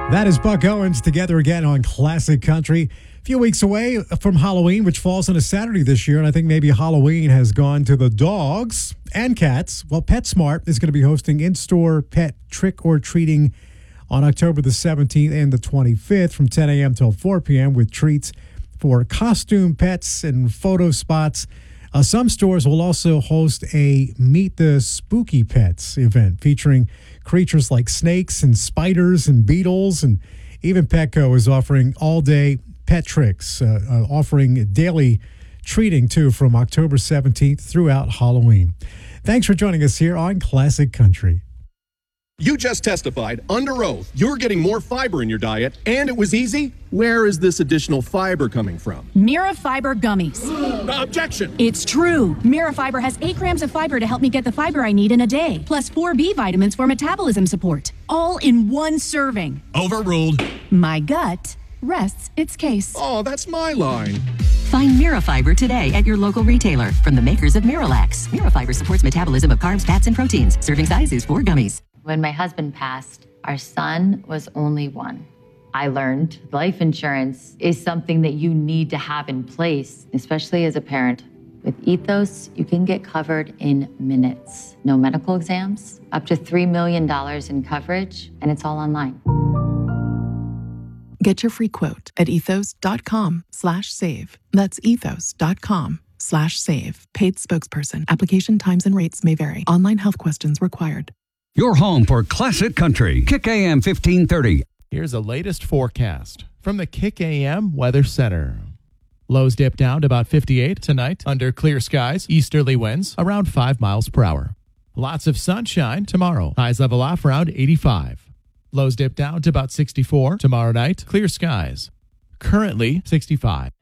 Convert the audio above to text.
That is Buck Owens together again on Classic Country. A few weeks away from Halloween, which falls on a Saturday this year, and I think maybe Halloween has gone to the dogs and cats. Well, PetSmart is going to be hosting in-store pet trick-or-treating on October the 17th and the 25th from 10 a.m. till 4 p.m. with treats for costume pets and photo spots. Some stores will also host a Meet the Spooky Pets event featuring creatures like snakes and spiders and beetles. And even Petco is offering all-day pet tricks, offering daily treating, too, from October 17th throughout Halloween. Thanks for joining us here on Classic Country. You just testified under oath you're getting more fiber in your diet, and it was easy. Where is this additional fiber coming from? Mirafiber gummies. Objection! It's true. Mirafiber has 8 grams of fiber to help me get the fiber I need in a day, plus 4 B vitamins for metabolism support, all in one serving. Overruled. My gut rests its case. Oh, that's my line. Find Mirafiber today at your local retailer from the makers of Miralax. Mirafiber supports metabolism of carbs, fats, and proteins. Serving size is 4 gummies. When my husband passed, our son was only 1. I learned life insurance is something that you need to have in place, especially as a parent. With Ethos, you can get covered in minutes. No medical exams, up to $3 million in coverage, and it's all online. Get your free quote at ethos.com/save. That's ethos.com/save. Paid spokesperson. Application times and rates may vary. Online health questions required. Your home for Classic Country. Kick AM 1530. Here's the latest forecast from the Kick AM Weather Center. Lows dip down to about 58 tonight under clear skies. Easterly winds around 5 miles per hour. Lots of sunshine tomorrow. Highs level off around 85. Lows dip down to about 64 tomorrow night. Clear skies. Currently 65.